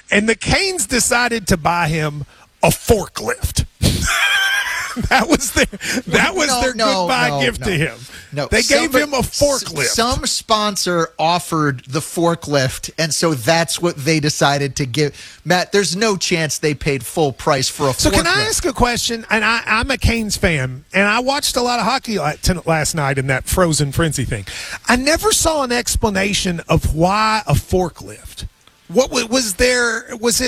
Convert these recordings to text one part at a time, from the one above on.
And the Canes decided to buy him a forklift. That was their goodbye gift to him. No, they gave him a forklift. Some sponsor offered the forklift, and so that's what they decided to give. Matt, there's no chance they paid full price for a forklift. So can I ask a question? And I'm a Canes fan, and I watched a lot of hockey last night in that Frozen Frenzy thing. I never saw an explanation of why a forklift. What was there? What was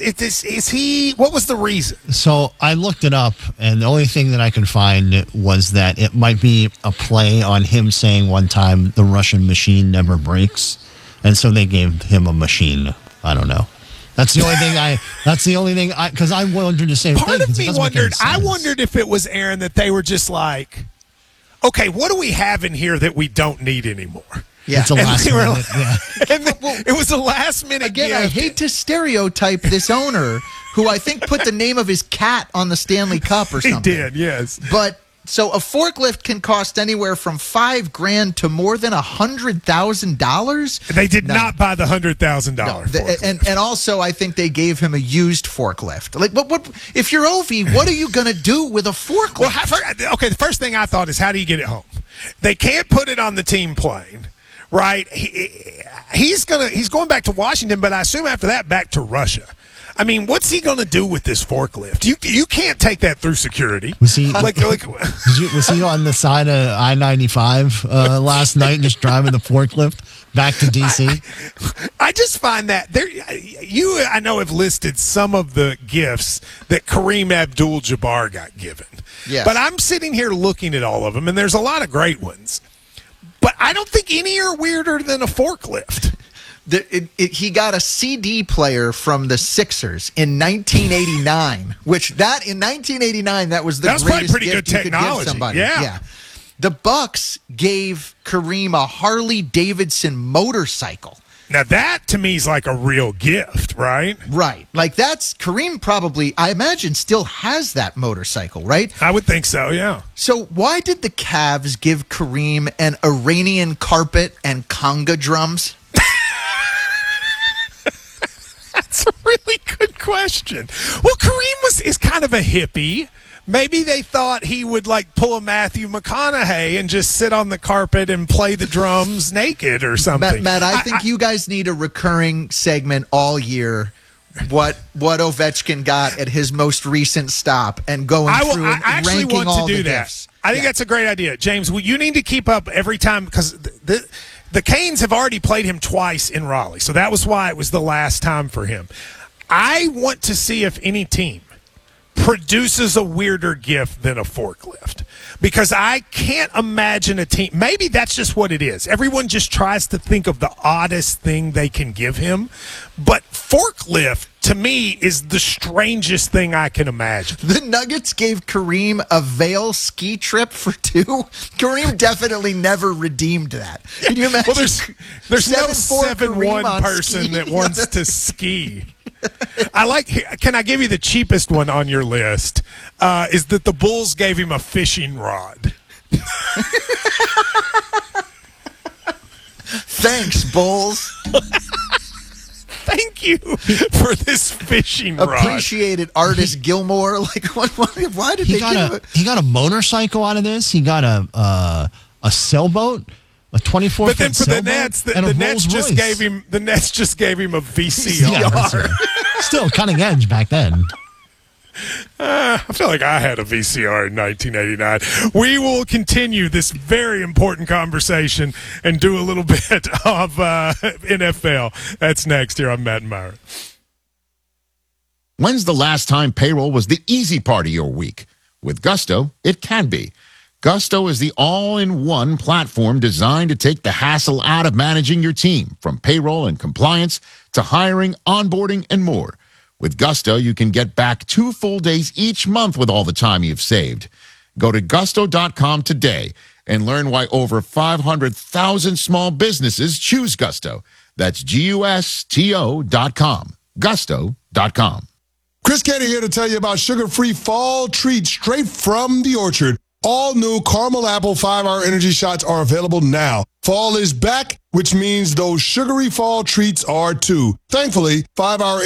the reason? So I looked it up, and the only thing that I could find was that it might be a play on him saying one time, "The Russian machine never breaks," and so they gave him a machine. I don't know. That's the only thing because I wondered the same thing. Part of me wondered. I wondered if it was Aaron that they were just like, okay, what do we have in here that we don't need anymore? Yeah, it's a last minute. And it was a last minute. Again, gift. I hate to stereotype this owner, who I think put the name of his cat on the Stanley Cup or something. He did, yes. But so a forklift can cost anywhere from $5,000 to more than $100,000. They did not buy the $100,000. And also, I think they gave him a used forklift. Like, what if you're Ovi? What are you gonna do with a forklift? Well, okay. The first thing I thought is, how do you get it home? They can't put it on the team plane. Right, he's going back to Washington, but I assume after that back to Russia. I mean, what's he going to do with this forklift? You can't take that through security. Was he was he on the side of I-95 last night, just driving the forklift back to DC? I just find that I know have listed some of the gifts that Kareem Abdul-Jabbar got given. Yes. But I'm sitting here looking at all of them, and there's a lot of great ones. But I don't think any are weirder than a forklift. He got a CD player from the Sixers in 1989, which in 1989 that was the greatest pretty gift good you technology. could give somebody. Yeah. The Bucks gave Kareem a Harley Davidson motorcycle. Now that to me is like a real gift, right? Right. Like that's Kareem probably, I imagine, still has that motorcycle, right? I would think so, yeah. So why did the Cavs give Kareem an Iranian carpet and conga drums? That's a really good question. Well, Kareem is kind of a hippie. Maybe they thought he would like pull a Matthew McConaughey and just sit on the carpet and play the drums naked or something. Matt, I think you guys need a recurring segment all year. What Ovechkin got at his most recent stop and going through and ranking all the gifts. I think that's a great idea, James. Well, you need to keep up every time because the Canes have already played him twice in Raleigh, so that was why it was the last time for him. I want to see if any team produces a weirder gift than a forklift, because I can't imagine a team. Maybe that's just what it is. Everyone just tries to think of the oddest thing they can give him, but forklift to me is the strangest thing I can imagine. The Nuggets gave Kareem a Vail ski trip for 2. Kareem definitely never redeemed that. Can you imagine? Well, there's no 7'1" person ski. that wants to ski. Can I give you the cheapest one on your list? Is that the Bulls gave him a fishing rod. Thanks, Bulls. Thank you for this fishing rod. Appreciate it, Artist Gilmore. Like, why did they give it? He got a motorcycle out of this. He got a sailboat. A 24-foot But then for the Nets, the Nets just gave him a VCR. Yeah, right. Still cutting edge back then. I feel like I had a VCR in 1989. We will continue this very important conversation and do a little bit of NFL. That's next here on Matt and Myron. When's the last time payroll was the easy part of your week? With Gusto, it can be. Gusto is the all-in-one platform designed to take the hassle out of managing your team, from payroll and compliance to hiring, onboarding, and more. With Gusto, you can get back 2 full days each month with all the time you've saved. Go to gusto.com today and learn why over 500,000 small businesses choose Gusto. That's GUSTO.com. Gusto.com. Chris Canty here to tell you about sugar-free fall treats straight from the orchard. All new caramel apple 5-hour energy shots are available now. Fall is back, which means those sugary fall treats are too. Thankfully, 5-hour